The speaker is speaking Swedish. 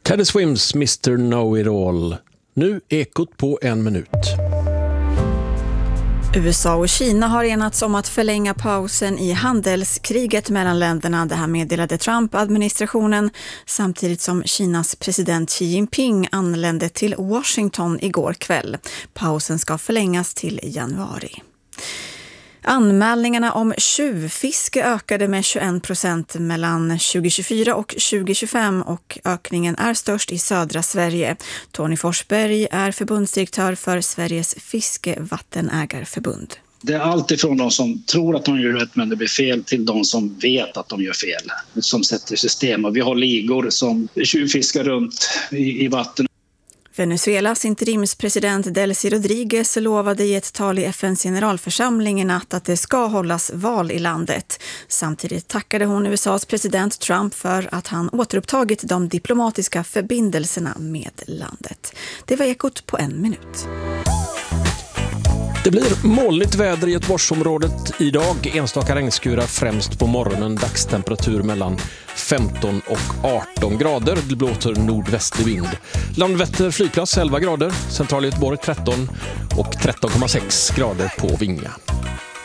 Teddy Swims Mr. Know-It-All. Nu Ekot på 1 minut. USA och Kina har enats om att förlänga pausen i handelskriget mellan länderna. Det här meddelade Trump-administrationen samtidigt som Kinas president Xi Jinping anlände till Washington igår kväll. Pausen ska förlängas till januari. Anmälningarna om tjuvfiske ökade med 21% mellan 2024 och 2025 och ökningen är störst i södra Sverige. Tony Forsberg är förbundsdirektör för Sveriges fiskevattenägarförbund. Det är allt ifrån de som tror att de gör rätt men det blir fel till de som vet att de gör fel, som sätter system. Och vi har ligor som tjuvfiskar runt i vatten. Venezuelas interimspresident Delcy Rodriguez lovade i ett tal i FNs generalförsamling i natt att det ska hållas val i landet. Samtidigt tackade hon USAs president Trump för att han återupptagit de diplomatiska förbindelserna med landet. Det var Ekot på 1 minut. Det blir molnigt väder i Göteborgsområdet idag. Enstaka regnskurar främst på morgonen. Dagstemperatur mellan 15 och 18 grader. Det blåser nordvästlig vind. Landvetter flygplats 11 grader. Central Göteborg 13 och 13,6 grader på Vinga.